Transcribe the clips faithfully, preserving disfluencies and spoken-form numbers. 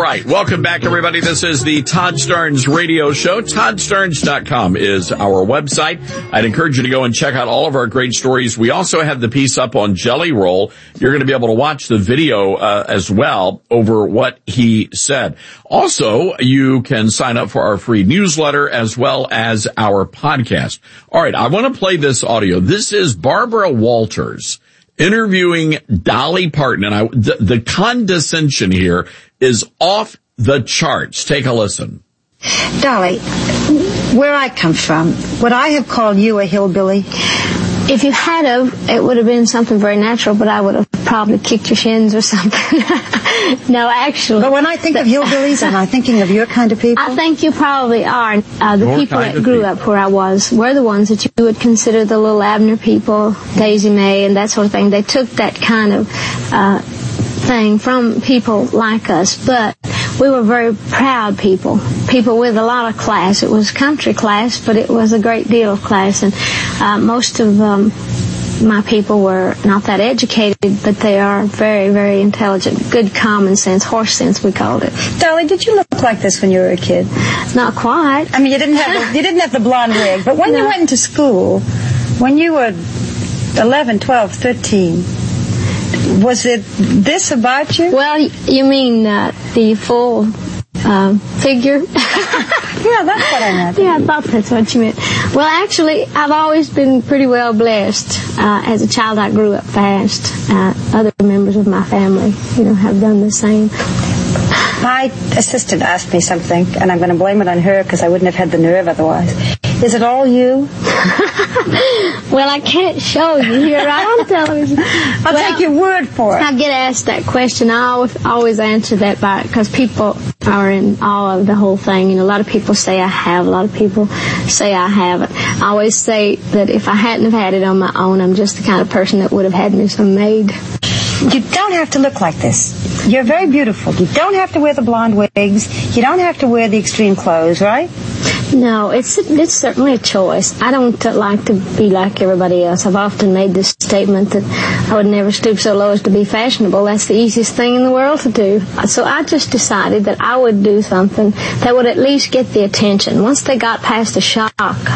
right. Welcome back, everybody. This is the Todd Starnes Radio Show. Todd Starnes dot com is our website. I'd encourage you to go and check out all of our great stories. We also have the piece up on Jelly Roll. You're going to be able to watch the video uh, as well over what he said. Also, you can sign up for our free newsletter as well as our podcast. All right, I want to play this audio. This is Barbara Walters interviewing Dolly Parton, and I, the, the condescension here is off the charts. Take a listen. Dolly, where I come from, would I have called you a hillbilly? If you had of, it would have been something very natural, but I would have probably kicked your shins or something. No, actually. But when I think of hillbillies, am I thinking of your kind of people? I think you probably are. Uh, the Your people kind that of grew people. up where I was were the ones that you would consider the little Abner people, Daisy Mae and that sort of thing. They took that kind of uh thing from people like us, but we were very proud people, people with a lot of class. It was country class, but it was a great deal of class, and uh, most of um, my people were not that educated, but they are very, very intelligent, good common sense, horse sense we called it. Dolly, did you look like this when you were a kid? Not quite. I mean, you didn't have the, you didn't have the blonde wig, but when No. you went into school, when you were eleven, twelve, thirteen, was it this about you? Well, you mean uh, the full uh, figure? Yeah, that's what I meant. Yeah, I thought that's what you meant. Well, actually, I've always been pretty well blessed. Uh, as a child, I grew up fast. Uh, other members of my family, you know, have done the same. My assistant asked me something, and I'm going to blame it on her because I wouldn't have had the nerve otherwise. Is it all you? Well, I can't show you here right on television. I'll Well, take your word for it. I get asked that question. I always, always answer that by, because people are in awe of the whole thing. You know, a lot of people say I have, a lot of people say I haven't. I always say that if I hadn't have had it on my own, I'm just the kind of person that would have had me some maid. You don't have to look like this. You're very beautiful. You don't have to wear the blonde wigs. You don't have to wear the extreme clothes, right? No, it's it's certainly a choice. I don't uh, like to be like everybody else. I've often made this statement that I would never stoop so low as to be fashionable. That's the easiest thing in the world to do. So I just decided that I would do something that would at least get the attention. Once they got past the shock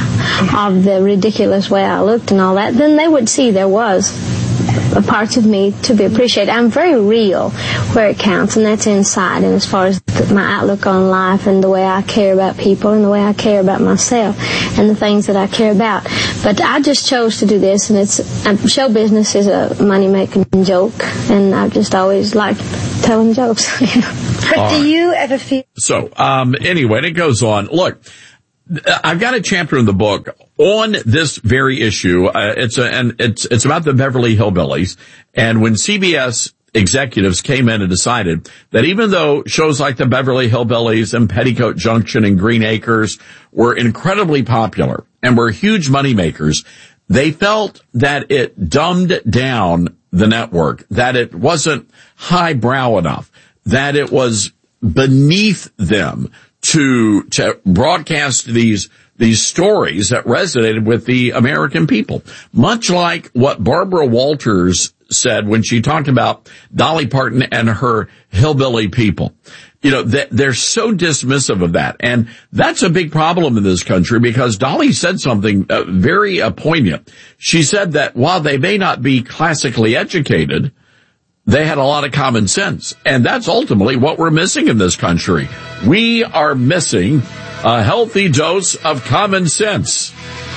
of the ridiculous way I looked and all that, then they would see there was a part of me to be appreciated. I'm very real where it counts, and that's inside, and as far as the, my outlook on life and the way I care about people and the way I care about myself and the things that I care about. But I just chose to do this, and it's um, show business is a money-making joke, and I've just always liked telling jokes. You know? But All do right. you ever feel... So, um, anyway, it goes on. Look, I've got a chapter in the book on this very issue. Uh, it's a, and it's, it's about the Beverly Hillbillies. And when C B S executives came in and decided that even though shows like the Beverly Hillbillies and Petticoat Junction and Green Acres were incredibly popular and were huge moneymakers, they felt that it dumbed down the network, that it wasn't highbrow enough, that it was beneath them to, to broadcast these, these stories that resonated with the American people. Much like what Barbara Walters said when she talked about Dolly Parton and her hillbilly people. You know, they're so dismissive of that. And that's a big problem in this country because Dolly said something uh, very uh, poignant. She said that while they may not be classically educated, they had a lot of common sense. And that's ultimately what we're missing in this country. We are missing a healthy dose of common sense.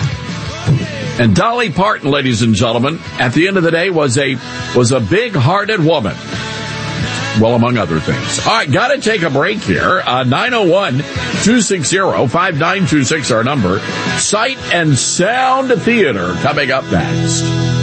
And Dolly Parton, ladies and gentlemen, at the end of the day was a, was a big-hearted woman. Well, among other things. All right, gotta take a break here. Uh, nine oh one, two six zero, five nine two six, our number. Sight and Sound Theater coming up next.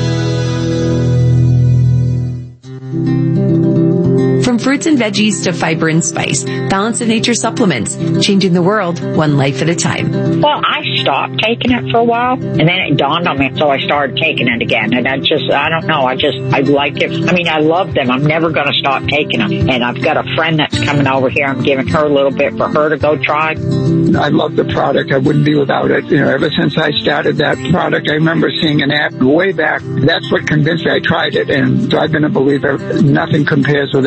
From fruits and veggies to fiber and spice, Balance of Nature supplements, changing the world one life at a time. Well, I stopped taking it for a while, and then it dawned on me, so I started taking it again. And I just, I don't know, I just, I like it. I mean, I love them. I'm never going to stop taking them. And I've got a friend that's coming over here. I'm giving her a little bit for her to go try. I love the product. I wouldn't be without it. You know, ever since I started that product, I remember seeing an ad way back. That's what convinced me. I tried it, and so I've been a believer. Nothing compares with it. So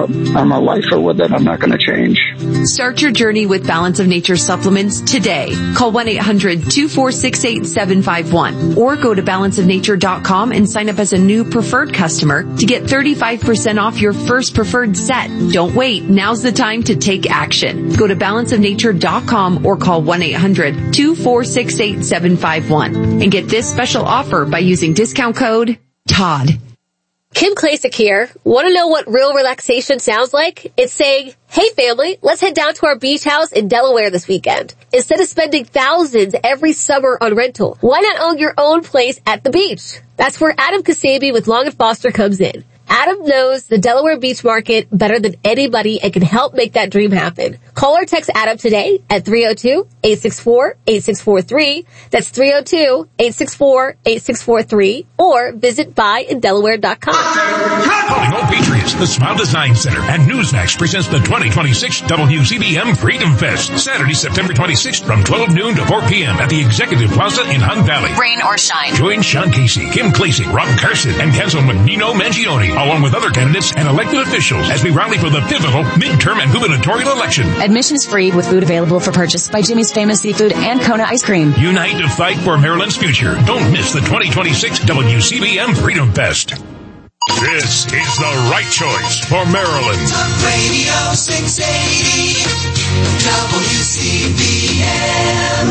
I'm a lifer with it. I'm not going to change. Start your journey with Balance of Nature supplements today. Call one eight hundred two four six eight seven five one or go to balance of nature dot com and sign up as a new preferred customer to get thirty-five percent off your first preferred set. Don't wait. Now's the time to take action. Go to balance of nature dot com or call one eight hundred two four six eight seven five one and get this special offer by using discount code Todd. Kim Klasick here. Want to know what real relaxation sounds like? It's saying, hey family, let's head down to our beach house in Delaware this weekend. Instead of spending thousands every summer on rental, why not own your own place at the beach? That's where Adam Kasabi with Long and Foster comes in. Adam knows the Delaware beach market better than anybody and can help make that dream happen. Call or text Adam today at three oh two, eight six four, eight six four three. That's three oh two, eight six four, eight six four three. Or visit buy in delaware dot com. Calling all Patriots, the Smile Design Center and Newsmax presents the twenty twenty-six W C B M Freedom Fest. Saturday, September twenty-sixth from twelve noon to four p.m. at the Executive Plaza in Hunt Valley. Rain or shine. Join Sean Casey, Kim Klasick, Rob Carson, and Councilman Nino Mangione, along with other candidates and elected officials as we rally for the pivotal midterm and gubernatorial election. Admission is free with food available for purchase by Jimmy's Famous Seafood and Kona Ice Cream. Unite to fight for Maryland's future. Don't miss the twenty twenty-six W C B M Freedom Fest. This is the right choice for Maryland. Talk Radio six eighty W C B M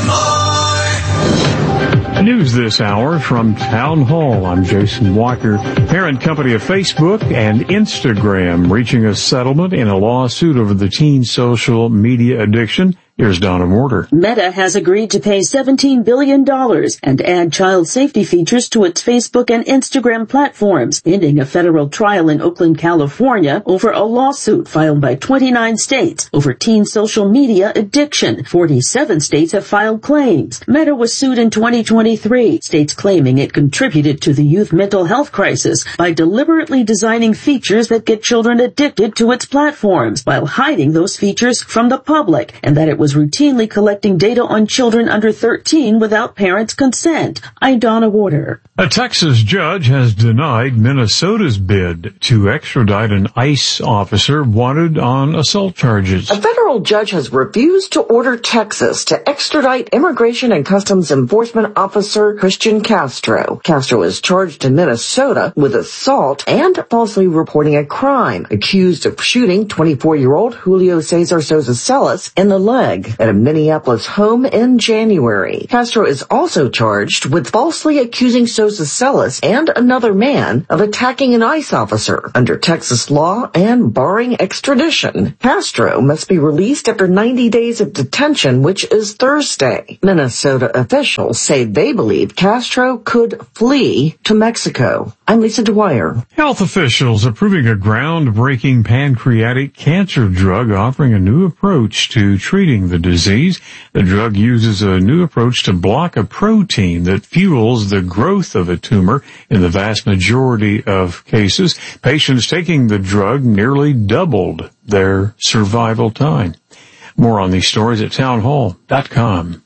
Baltimore. News this hour from Town Hall. I'm Jason Walker. Parent company of Facebook and Instagram reaching a settlement in a lawsuit over the teen social media addiction. Here's Donna Mortar. Meta has agreed to pay seventeen billion dollars and add child safety features to its Facebook and Instagram platforms, ending a federal trial in Oakland, California over a lawsuit filed by twenty-nine states over teen social media addiction. forty-seven states have filed claims. Meta was sued in twenty twenty-three, states claiming it contributed to the youth mental health crisis by deliberately designing features that get children addicted to its platforms while hiding those features from the public, and that it was was routinely collecting data on children under thirteen without parents' consent. I'm Donna Warder. A Texas judge has denied Minnesota's bid to extradite an ICE officer wanted on assault charges. A federal judge has refused to order Texas to extradite Immigration and Customs Enforcement Officer Christian Castro. Castro is charged in Minnesota with assault and falsely reporting a crime, accused of shooting twenty-four-year-old Julio Cesar Sosa Celis in the leg at a Minneapolis home in January. Castro is also charged with falsely accusing Sosa Celis and another man of attacking an ICE officer. Under Texas law and barring extradition, Castro must be released after ninety days of detention, which is Thursday. Minnesota officials say they believe Castro could flee to Mexico. I'm Lisa Dwyer. Health officials approving a groundbreaking pancreatic cancer drug offering a new approach to treating the disease. The drug uses a new approach to block a protein that fuels the growth of a tumor. In the vast majority of cases, patients taking the drug nearly doubled their survival time. More on these stories at townhall dot com.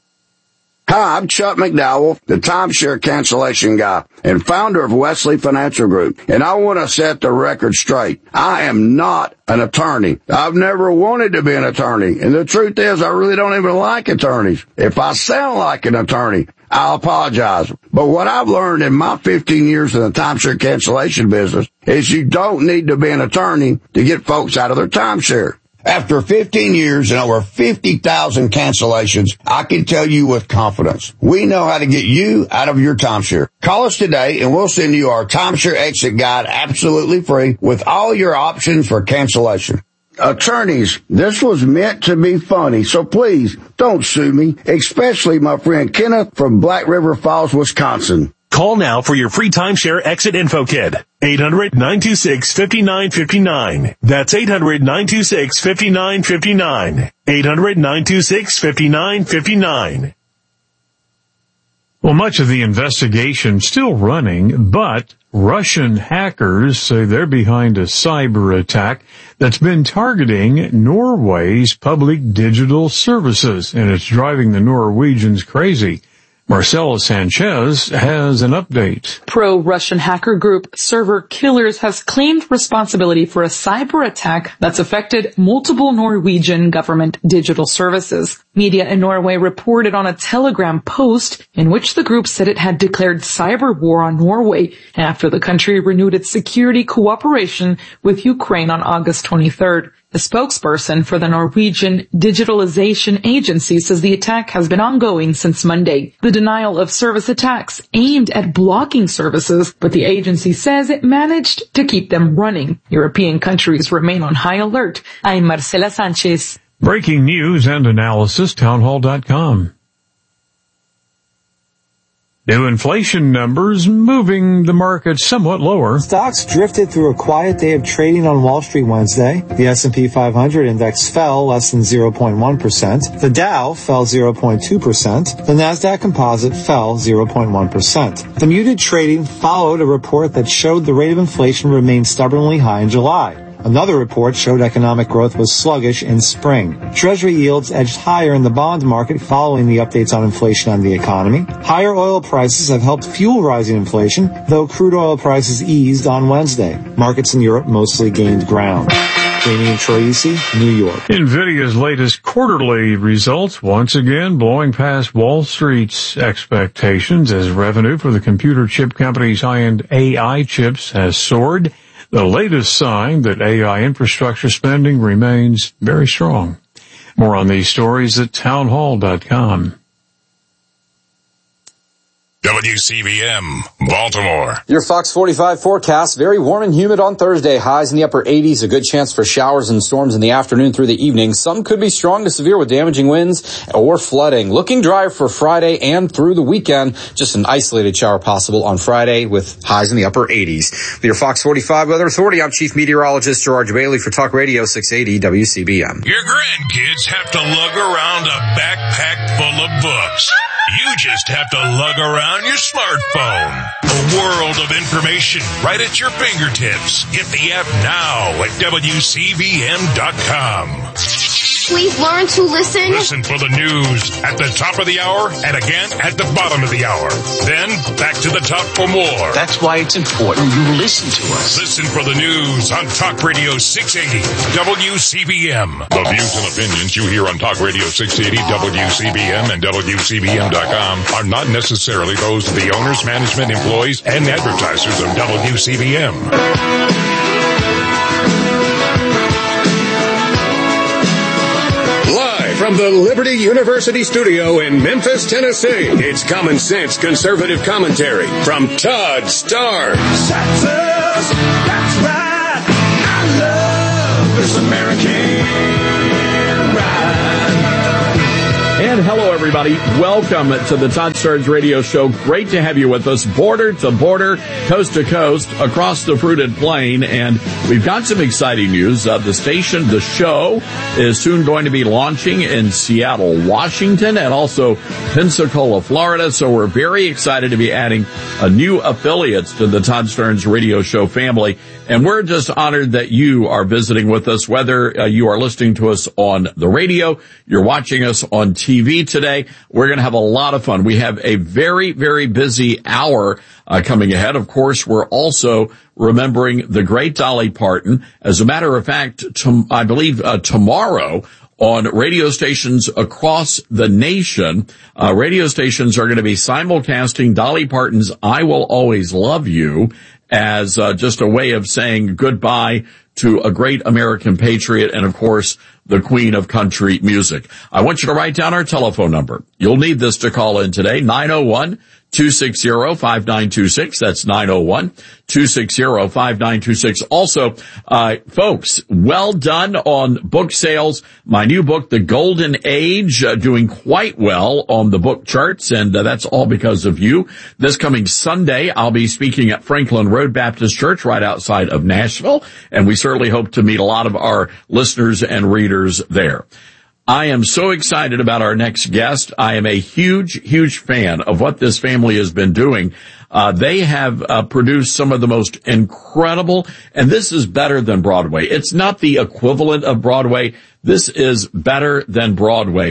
Hi, I'm Chuck McDowell, the timeshare cancellation guy and founder of Wesley Financial Group, and I want to set the record straight. I am not an attorney. I've never wanted to be an attorney, and the truth is I really don't even like attorneys. If I sound like an attorney, I apologize. But what I've learned in my fifteen years in the timeshare cancellation business is you don't need to be an attorney to get folks out of their timeshare. After fifteen years and over fifty thousand cancellations, I can tell you with confidence, we know how to get you out of your timeshare. Call us today and we'll send you our timeshare exit guide absolutely free with all your options for cancellation. Attorneys, this was meant to be funny, so please don't sue me, especially my friend Kenneth from Black River Falls, Wisconsin. Call now for your free timeshare exit info kit. eight hundred, nine two six, five nine five nine. That's eight hundred, nine two six, five nine five nine. eight hundred, nine two six, five nine five nine. Well, much of the investigation still running, but Russian hackers say they're behind a cyber attack that's been targeting Norway's public digital services, and it's driving the Norwegians crazy. Marcela Sanchez has an update. Pro-Russian hacker group Server Killers has claimed responsibility for a cyber attack that's affected multiple Norwegian government digital services. Media in Norway reported on a Telegram post in which the group said it had declared cyber war on Norway after the country renewed its security cooperation with Ukraine on August twenty-third. The spokesperson for the Norwegian Digitalization Agency says the attack has been ongoing since Monday. The denial of service attacks aimed at blocking services, but the agency says it managed to keep them running. European countries remain on high alert. I'm Marcela Sanchez. Breaking news and analysis, townhall dot com. New inflation numbers moving the market somewhat lower. Stocks drifted through a quiet day of trading on Wall Street Wednesday. The S and P five hundred index fell less than zero point one percent. The Dow fell zero point two percent. The Nasdaq Composite fell zero point one percent. The muted trading followed a report that showed the rate of inflation remained stubbornly high in July. Another report showed economic growth was sluggish in spring. Treasury yields edged higher in the bond market following the updates on inflation and the economy. Higher oil prices have helped fuel rising inflation, though crude oil prices eased on Wednesday. Markets in Europe mostly gained ground. Jamie and Tracy, New York. NVIDIA's latest quarterly results once again blowing past Wall Street's expectations as revenue for the computer chip company's high-end A I chips has soared. The latest sign that A I infrastructure spending remains very strong. More on these stories at townhall dot com. W C B M, Baltimore. Your Fox forty-five forecast, very warm and humid on Thursday. Highs in the upper eighties, a good chance for showers and storms in the afternoon through the evening. Some could be strong to severe with damaging winds or flooding. Looking dry for Friday and through the weekend. Just an isolated shower possible on Friday with highs in the upper eighties. With your Fox forty-five Weather Authority, I'm Chief Meteorologist George Bailey for Talk Radio six eighty W C B M. Your grandkids have to lug around a backpack full of books. You just have to lug around your smartphone. A world of information right at your fingertips. Get the app now at W C B M dot com. Please learn to listen. Listen for the news at the top of the hour and again at the bottom of the hour. Then back to the top for more. That's why it's important you listen to us. Listen for the news on Talk Radio six eighty W C B M. The views and opinions you hear on Talk Radio six eighty W C B M and W C B M dot com are not necessarily those of the owners, management, employees, and advertisers of W C B M. From the Liberty University studio in Memphis, Tennessee, it's Common Sense Conservative Commentary from Todd Starnes. Texas, that's right. I love this American ride. And hello, everybody. Welcome to the Todd Starnes Radio Show. Great to have you with us, border to border, coast to coast, across the fruited plain. And we've got some exciting news. Uh, the station, the show, is soon going to be launching in Seattle, Washington, and also Pensacola, Florida. So we're very excited to be adding a new affiliates to the Todd Starnes Radio Show family. And we're just honored that you are visiting with us, whether uh, you are listening to us on the radio, you're watching us on T V today. We're going to have a lot of fun. We have a very, very busy hour uh, coming ahead. Of course, we're also remembering the great Dolly Parton. As a matter of fact, to, I believe uh, tomorrow on radio stations across the nation, uh, radio stations are going to be simulcasting Dolly Parton's I Will Always Love You as uh, just a way of saying goodbye to a great American patriot and, of course, the queen of country music. I want you to write down our telephone number. You'll need this to call in today, nine oh one, two six zero, five nine two six. That's nine oh one, two six zero, five nine two six. Also, uh, folks, well done on book sales. My new book, The Golden Age, uh, doing quite well on the book charts, and uh, that's all because of you. This coming Sunday, I'll be speaking at Franklin Road Baptist Church right outside of Nashville, and we certainly hope to meet a lot of our listeners and readers there. I am so excited about our next guest. I am a huge, huge fan of what this family has been doing. Uh, they have uh, produced some of the most incredible, and this is better than Broadway. It's not the equivalent of Broadway. This is better than Broadway.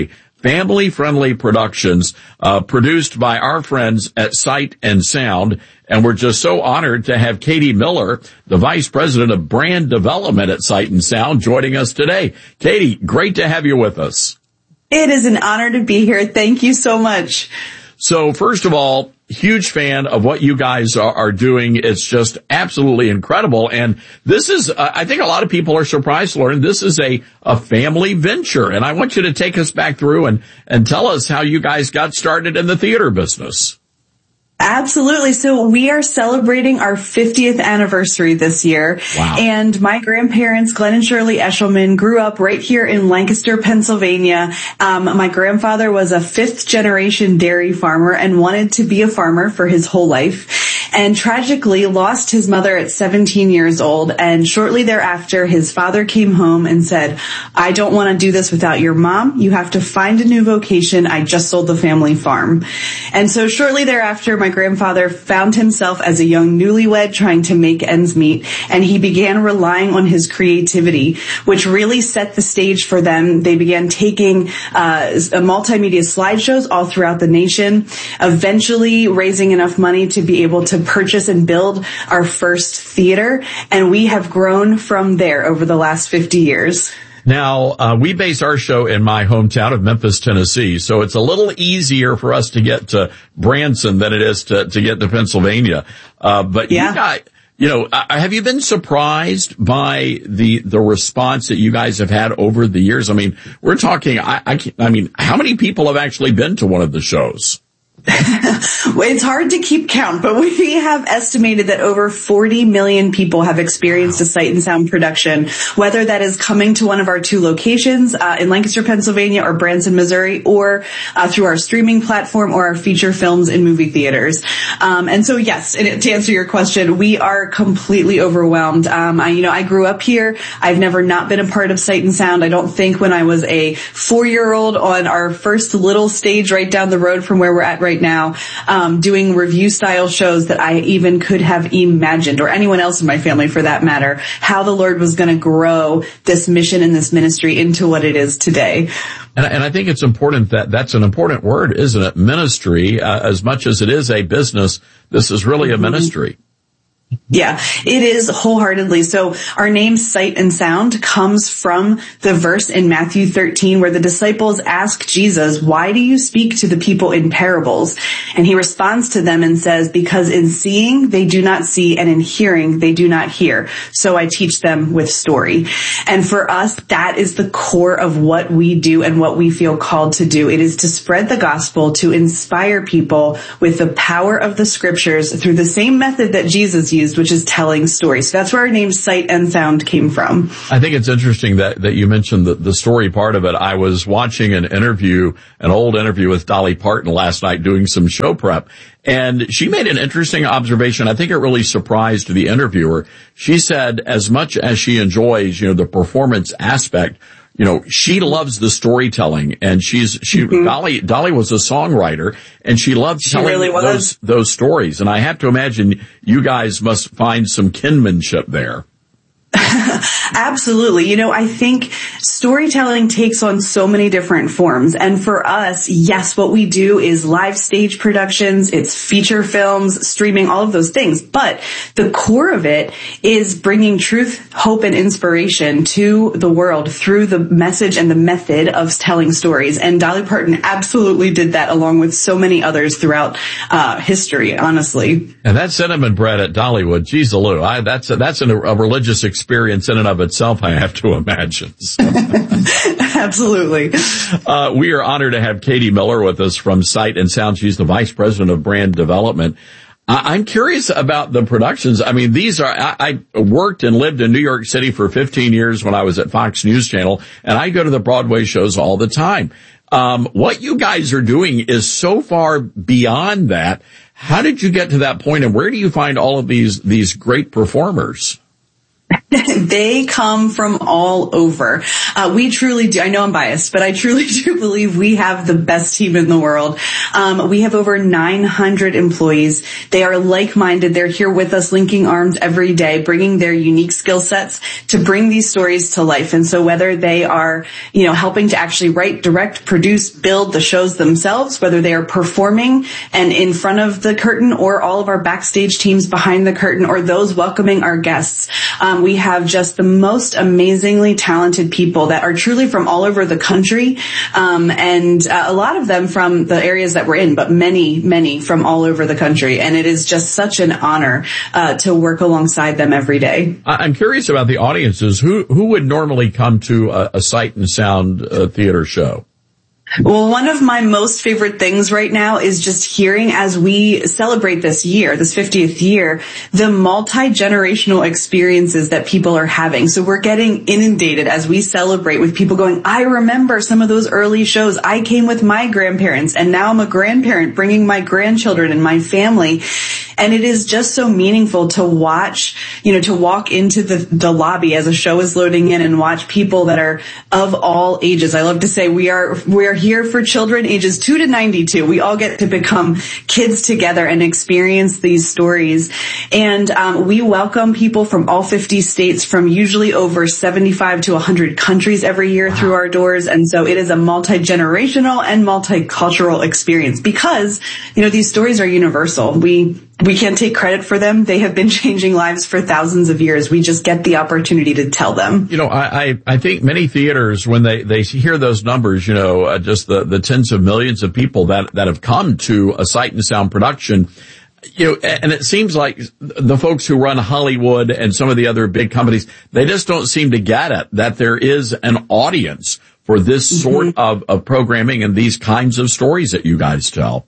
family-friendly productions, uh, produced by our friends at Sight and Sound. And we're just so honored to have Katie Miller, the Vice President of Brand Development at Sight and Sound, joining us today. Katie, great to have you with us. It is an honor to be here. Thank you so much. So first of all, huge fan of what you guys are, are doing. It's just absolutely incredible. And this is, uh, I think a lot of people are surprised to learn this is a, a family venture. And I want you to take us back through and, and tell us how you guys got started in the theater business. Absolutely. So we are celebrating our fiftieth anniversary this year. Wow. And my grandparents, Glenn and Shirley Eshelman, grew up right here in Lancaster, Pennsylvania. Um, my grandfather was a fifth generation dairy farmer and wanted to be a farmer for his whole life. And tragically lost his mother at seventeen years old. And shortly thereafter, his father came home and said, I don't want to do this without your mom. You have to find a new vocation. I just sold the family farm. And so shortly thereafter, my grandfather found himself as a young newlywed trying to make ends meet. And he began relying on his creativity, which really set the stage for them. They began taking uh multimedia slideshows all throughout the nation, eventually raising enough money to be able to purchase and build our first theater, and we have grown from there over the last fifty years. Now, uh, we base our show in my hometown of Memphis, Tennessee, so it's a little easier for us to get to Branson than it is to, to get to Pennsylvania. Uh, but yeah. you guys, you know, uh, have you been surprised by the, the response that you guys have had over the years? I mean, we're talking, I, I, I mean, how many people have actually been to one of the shows? It's hard to keep count, but we have estimated that over forty million people have experienced a Sight and Sound production, whether that is coming to one of our two locations uh, in Lancaster, Pennsylvania or Branson, Missouri, or uh, through our streaming platform or our feature films in movie theaters. Um, and so, yes, and to answer your question, we are completely overwhelmed. Um, I, you know, I grew up here. I've never not been a part of Sight and Sound. I don't think when I was a four-year-old on our first little stage right down the road from where we're at right now, um, doing review style shows that I even could have imagined, or anyone else in my family for that matter, how the Lord was going to grow this mission and this ministry into what it is today. And, and I think it's important that that's an important word, isn't it? Ministry, uh, as much as it is a business, this is really a ministry. Yeah, it is wholeheartedly. So our name Sight and Sound comes from the verse in Matthew thirteen where the disciples ask Jesus, why do you speak to the people in parables? And he responds to them and says, because in seeing they do not see, and in hearing they do not hear. So I teach them with story. And for us, that is the core of what we do and what we feel called to do. It is to spread the gospel, to inspire people with the power of the scriptures through the same method that Jesus used, which is telling stories. So that's where our name Sight and Sound came from. I think it's interesting that, that you mentioned the, the story part of it. I was watching an interview, an old interview with Dolly Parton last night doing some show prep, and she made an interesting observation. I think it really surprised the interviewer. She said as much as she enjoys, you know, the performance aspect, you know, she loves the storytelling, and she's, she, mm-hmm. Dolly, Dolly was a songwriter, and she loved she telling really those, those stories. And I have to imagine you guys must find some kinship there. Absolutely. You know, I think storytelling takes on so many different forms. And for us, yes, what we do is live stage productions, it's feature films, streaming, all of those things. But the core of it is bringing truth, hope, and inspiration to the world through the message and the method of telling stories. And Dolly Parton absolutely did that along with so many others throughout uh history, honestly. And that cinnamon bread at Dollywood, geez, Lou, I, that's a, that's a, a religious experience in and of itself, I have to imagine. So. Absolutely. Uh, we are honored to have Katie Miller with us from Sight and Sound. She's the Vice President of Brand Development. I- I'm curious about the productions. I mean, these are, I-, I worked and lived in New York City for fifteen years when I was at Fox News Channel, and I go to the Broadway shows all the time. Um, what you guys are doing is so far beyond that. How did you get to that point, and where do you find all of these, these great performers? They come from all over. Uh, we truly do. I know I'm biased, but I truly do believe we have the best team in the world. Um, we have over nine hundred employees. They are like-minded. They're here with us, linking arms every day, bringing their unique skill sets to bring these stories to life. And so whether they are, you know, helping to actually write, direct, produce, build the shows themselves, whether they are performing and in front of the curtain, or all of our backstage teams behind the curtain, or those welcoming our guests, um, we have just the most amazingly talented people that are truly from all over the country, um, and uh, a lot of them from the areas that we're in, but many, many from all over the country. And it is just such an honor uh, to work alongside them every day. I'm curious about the audiences. Who who would normally come to a, a Sight and Sound uh, theater show? Well, one of my most favorite things right now is just hearing, as we celebrate this year, this fiftieth year, the multi-generational experiences that people are having. So we're getting inundated as we celebrate with people going, I remember some of those early shows. I came with my grandparents, and now I'm a grandparent bringing my grandchildren and my family. And it is just so meaningful to watch, you know, to walk into the, the lobby as a show is loading in and watch people that are of all ages. I love to say we are, we are here for children ages two to ninety-two. We all get to become kids together and experience these stories. And, um, we welcome people from all fifty states, from usually over seventy-five to one hundred countries every year wow. through our doors. And so it is a multi-generational and multicultural experience because, you know, these stories are universal. We, We can't take credit for them. They have been changing lives for thousands of years. We just get the opportunity to tell them. You know, I, I, I think many theaters, when they, they hear those numbers, you know, uh, just the, the tens of millions of people that, that have come to a Sight and Sound production, you know, and it seems like the folks who run Hollywood and some of the other big companies, they just don't seem to get it, that there is an audience for this mm-hmm. sort of, of programming and these kinds of stories that you guys tell.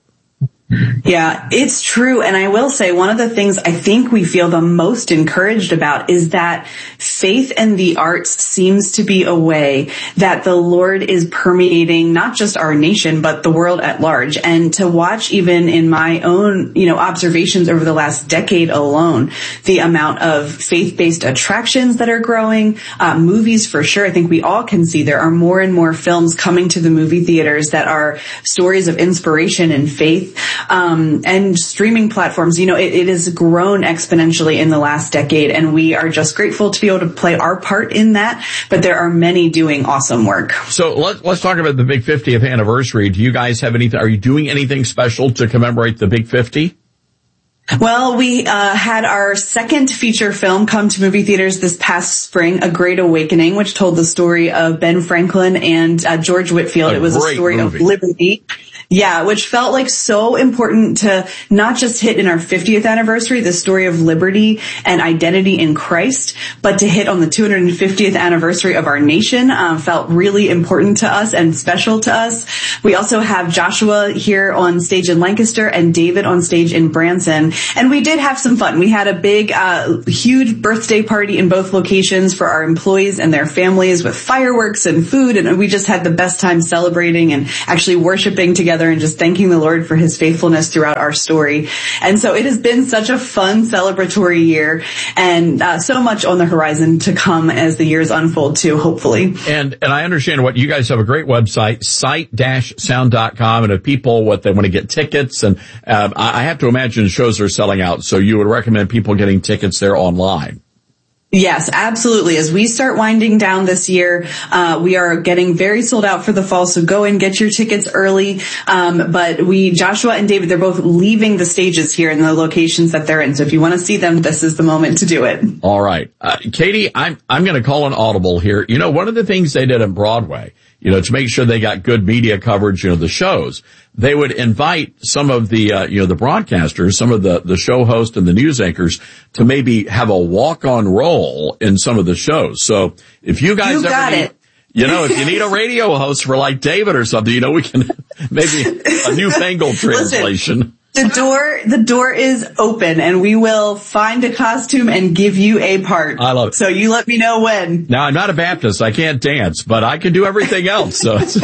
Yeah, it's true. And I will say one of the things I think we feel the most encouraged about is that faith and the arts seems to be a way that the Lord is permeating not just our nation, but the world at large. And to watch, even in my own, you know, observations over the last decade alone, the amount of faith-based attractions that are growing, uh, movies for sure. I think we all can see there are more and more films coming to the movie theaters that are stories of inspiration and faith. Um, and streaming platforms, you know, it, it has grown exponentially in the last decade, and we are just grateful to be able to play our part in that. But there are many doing awesome work. So let's let's talk about the Big fiftieth anniversary. Do you guys have anything? Are you doing anything special to commemorate the Big fifty? Well, we uh had our second feature film come to movie theaters this past spring, A Great Awakening, which told the story of Ben Franklin and uh, George Whitefield. A it was a story movie. of liberty. Yeah, which felt like so important to not just hit in our fiftieth anniversary, the story of liberty and identity in Christ, but to hit on the two hundred fiftieth anniversary of our nation, uh, felt really important to us and special to us. We also have Joshua here on stage in Lancaster and David on stage in Branson. And we did have some fun. We had a big, uh, huge birthday party in both locations for our employees and their families with fireworks and food. And we just had the best time celebrating and actually worshiping together and just thanking the Lord for his faithfulness throughout our story. And so it has been such a fun celebratory year, and uh, so much on the horizon to come as the years unfold too, hopefully. And and I understand what you guys have a great website, sight dash sound dot com, and if people, what they want to get tickets, and uh, I have to imagine shows are selling out, so you would recommend people getting tickets there online. Yes, absolutely. As we start winding down this year, uh, we are getting very sold out for the fall. So go and get your tickets early. Um, but we, Joshua and David, they're both leaving the stages here in the locations that they're in. So if you want to see them, this is the moment to do it. All right. Uh, Katie, I'm, I'm going to call an audible here. You know, one of the things they did on Broadway, you know, to make sure they got good media coverage, you know, the shows, they would invite some of the, uh, you know, the broadcasters, some of the, the show hosts and the news anchors to maybe have a walk-on role in some of the shows. So if you guys you ever got need, it. you know, if you need a radio host for like David or something, you know, we can maybe a newfangled translation. Listen. The door, the door is open, and we will find a costume and give you a part. I love it. So you let me know when. Now, I'm not a Baptist. I can't dance, but I can do everything else. So it's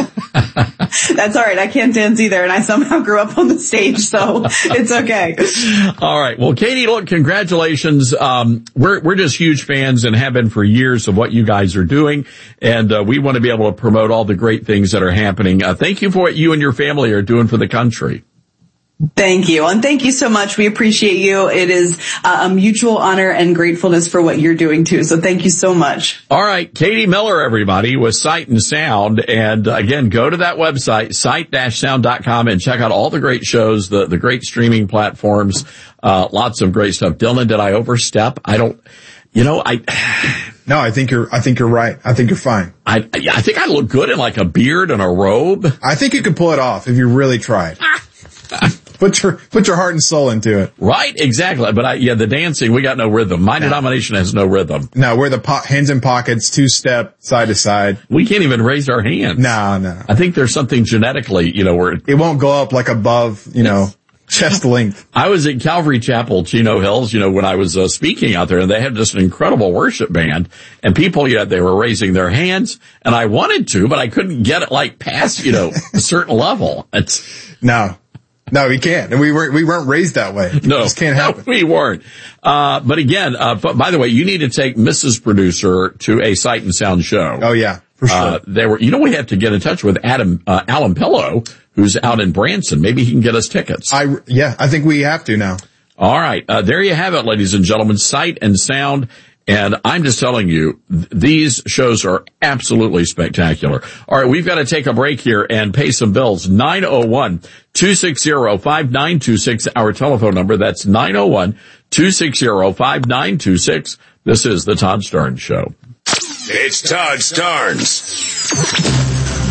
That's all right. I can't dance either, and I somehow grew up on the stage, so it's okay. All right. Well, Katie, look, congratulations. Um, we're we're just huge fans and have been for years of what you guys are doing, and uh, we want to be able to promote all the great things that are happening. Uh, thank you for what you and your family are doing for the country. Thank you. And thank you so much. We appreciate you. It is uh, a mutual honor and gratefulness for what you're doing too. So thank you so much. All right. Katie Miller, everybody, with Sight and Sound. And uh, again, go to that website, sight dash sound dot com, and check out all the great shows, the, the great streaming platforms. Uh, lots of great stuff. Dylan, did I overstep? I don't, you know, I, no, I think you're, I think you're right. I think you're fine. I, I think I look good in like a beard and a robe. I think you could pull it off if you really tried. Put your, put your heart and soul into it. Right, exactly. But I, yeah, the dancing, we got no rhythm. My no. denomination has no rhythm. No, we're the po- hands in pockets, two step, side to side. We can't even raise our hands. No, no. I think there's something genetically, you know, where it won't go up like above, you know, chest length. I was at Calvary Chapel, Chino Hills, you know, when I was uh, speaking out there, and they had just an incredible worship band, and people, yeah, they were raising their hands, and I wanted to, but I couldn't get it like past, you know, a certain level. It's no. No, we can't. And we weren't, we weren't raised that way. It no, just can't happen. No, we weren't. Uh, but again, uh, but by the way, you need to take Missus Producer to a Sight and Sound show. Oh yeah, for sure. Uh, they were, you know, we have to get in touch with Adam, uh, Alan Pillow, who's out in Branson. Maybe he can get us tickets. I, yeah, I think we have to now. All right. Uh, there you have it, ladies and gentlemen. Sight and Sound. And I'm just telling you, th- these shows are absolutely spectacular. All right, we've got to take a break here and pay some bills. nine oh one, two six zero, five nine two six, our telephone number. That's nine oh one, two six zero, five nine two six. This is the Todd Starnes Show. It's Todd Starnes.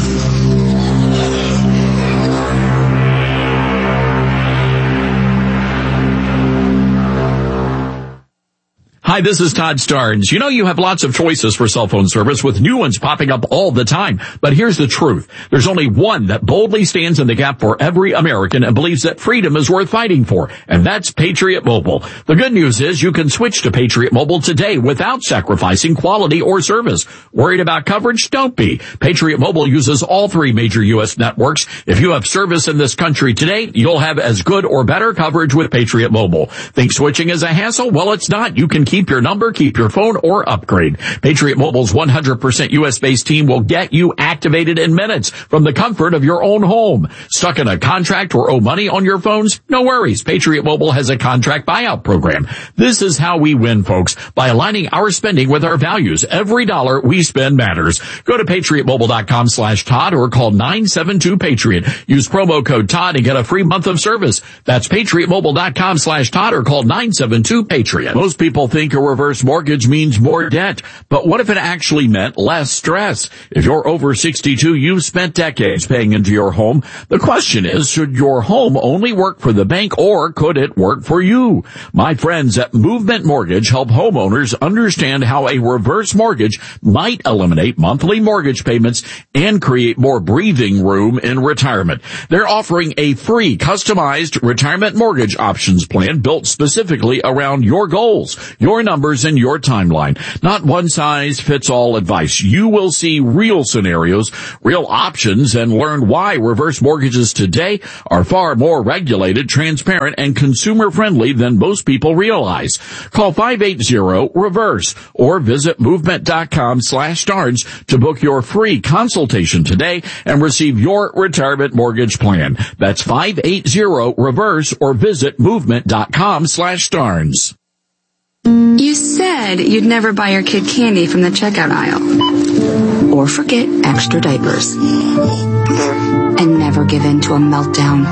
Hi, this is Todd Starnes. You know you have lots of choices for cell phone service with new ones popping up all the time. But here's the truth. There's only one that boldly stands in the gap for every American and believes that freedom is worth fighting for. And that's Patriot Mobile. The good news is you can switch to Patriot Mobile today without sacrificing quality or service. Worried about coverage? Don't be. Patriot Mobile uses all three major U S networks. If you have service in this country today, you'll have as good or better coverage with Patriot Mobile. Think switching is a hassle? Well, it's not. You can keep Keep your number, keep your phone, or upgrade. Patriot Mobile's one hundred percent U S-based team will get you activated in minutes from the comfort of your own home. Stuck in a contract or owe money on your phones? No worries. Patriot Mobile has a contract buyout program. This is how we win, folks, by aligning our spending with our values. Every dollar we spend matters. Go to patriot mobile dot com slash Todd or call nine seven two Patriot. Use promo code Todd and get a free month of service. That's patriot mobile dot com slash Todd or call nine seven two Patriot. Most people think a reverse mortgage means more debt, but what if it actually meant less stress? If you're over sixty-two, you've spent decades paying into your home. The question is, should your home only work for the bank or could it work for you? My friends at Movement Mortgage help homeowners understand how a reverse mortgage might eliminate monthly mortgage payments and create more breathing room in retirement. They're offering a free customized retirement mortgage options plan built specifically around your goals, your numbers, and your timeline. Not one size fits all advice. You will see real scenarios, real options, and learn why reverse mortgages today are far more regulated, transparent, and consumer friendly than most people realize. Call five eight zero reverse or visit movement dot com slash Starnes to book your free consultation today and receive your retirement mortgage plan. That's five eight zero reverse or visit movement dot com slash Starnes. You said you'd never buy your kid candy from the checkout aisle. Or forget extra diapers. And never give in to a meltdown.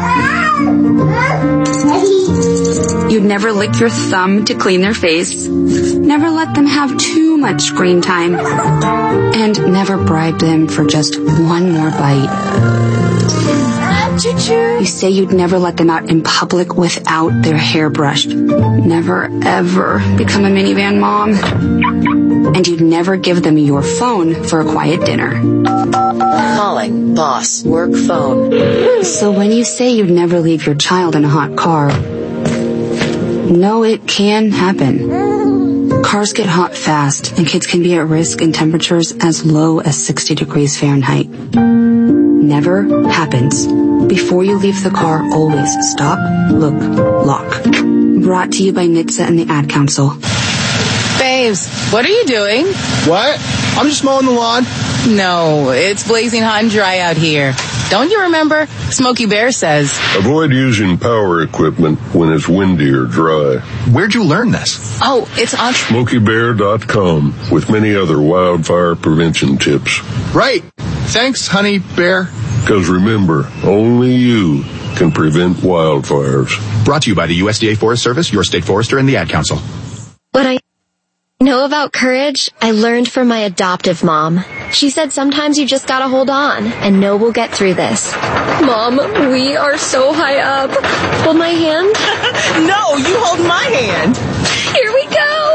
You'd never lick your thumb to clean their face. Never let them have too much screen time. And never bribe them for just one more bite. You say you'd never let them out in public without their hair brushed. Never, ever become a minivan mom. And you'd never give them your phone for a quiet dinner. Calling boss work phone. So when you say you'd never leave your child in a hot car, no, it can happen. Cars get hot fast, and kids can be at risk in temperatures as low as sixty degrees Fahrenheit. never happens. Before you leave the car, always stop, look, lock. Brought to you by N H T S A and the Ad Council. Babes, what are you doing? What? I'm just mowing the lawn. No, it's blazing hot and dry out here. Don't you remember? Smokey Bear says, avoid using power equipment when it's windy or dry. Where'd you learn this? Oh, it's on Smokey Bear dot com with many other wildfire prevention tips. Right. Thanks, honey bear. Because remember, only you can prevent wildfires. Brought to you by the U S D A Forest Service, your state forester, and the Ad Council. What I know about courage, I learned from my adoptive mom. She said sometimes you just gotta hold on and know we'll get through this. Mom, we are so high up. Hold my hand. No, you hold my hand. Here we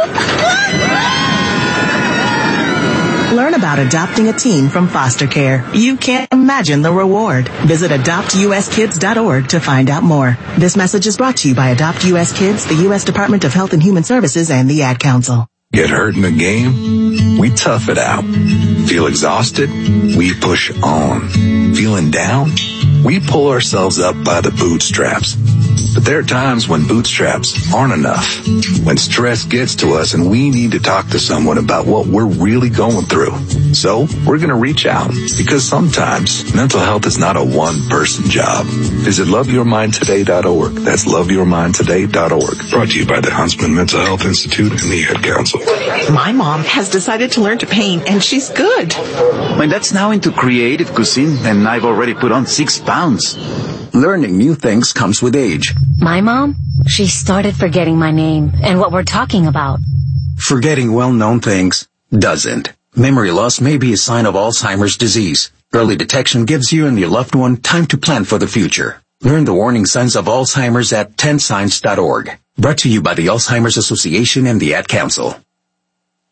go. Learn about adopting a teen from foster care. You can't imagine the reward. Visit adopt U S kids dot org to find out more. This message is brought to you by Adopt U S Kids, the U S Department of Health and Human Services, and the Ad Council. Get hurt in the game? We tough it out. Feel exhausted? We push on. Feeling down? We pull ourselves up by the bootstraps. But there are times when bootstraps aren't enough. When stress gets to us and we need to talk to someone about what we're really going through. So we're going to reach out because sometimes mental health is not a one-person job. Visit love your mind today dot org. That's love your mind today dot org. Brought to you by the Huntsman Mental Health Institute and the Ad Council. My mom has decided to learn to paint, and she's good. My dad's now into creative cuisine, and I've already put on six pounds. Learning new things comes with age. My mom, she started forgetting my name and what we're talking about. Forgetting well-known things doesn't. Memory loss may be a sign of Alzheimer's disease. Early detection gives you and your loved one time to plan for the future. Learn the warning signs of Alzheimer's at ten signs dot org. Brought to you by the Alzheimer's Association and the Ad Council.